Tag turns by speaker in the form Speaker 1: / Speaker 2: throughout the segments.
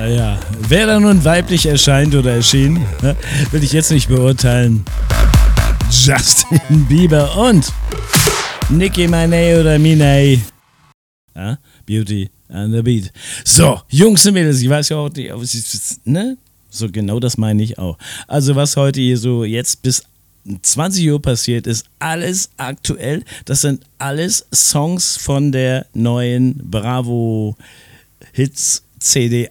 Speaker 1: Ja. Wer da nun weiblich erscheint oder erschien, will ich jetzt nicht beurteilen. Justin Bieber und Nicki Minaj oder Minaj. Ja, Beauty and the Beat. So, Jungs und Mädels, ich weiß ja auch nicht, ne? So genau das meine ich auch. Also was heute hier so jetzt bis 20 Uhr passiert, ist alles aktuell. Das sind alles Songs von der neuen Bravo Hits CD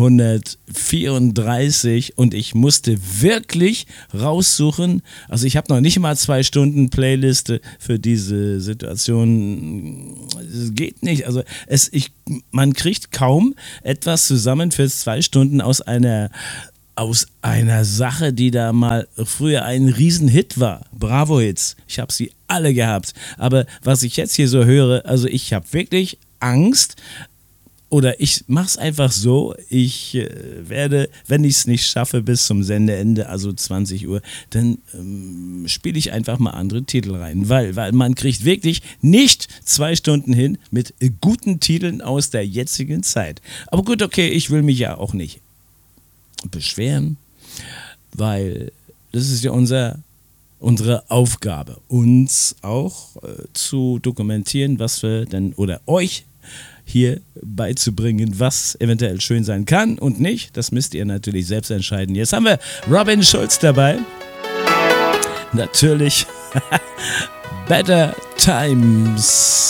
Speaker 1: 134 und ich musste wirklich raussuchen, also ich habe noch nicht mal 2 Stunden Playliste für diese Situation, es geht nicht, also man kriegt kaum etwas zusammen für 2 Stunden aus einer Sache, die da mal früher ein Riesenhit war, Bravo-Hits, ich habe sie alle gehabt, aber was ich jetzt hier so höre, also ich habe wirklich Angst. Oder ich mache es einfach so, ich werde, wenn ich es nicht schaffe bis zum Sendeende, also 20 Uhr, dann spiele ich einfach mal andere Titel rein. Weil man kriegt wirklich nicht 2 Stunden hin mit guten Titeln aus der jetzigen Zeit. Aber gut, okay, ich will mich ja auch nicht beschweren, weil das ist ja unsere Aufgabe, uns auch zu dokumentieren, was wir denn, oder euch hier beizubringen, was eventuell schön sein kann und nicht. Das müsst ihr natürlich selbst entscheiden. Jetzt haben wir Robin Schulz dabei. Natürlich Better Times.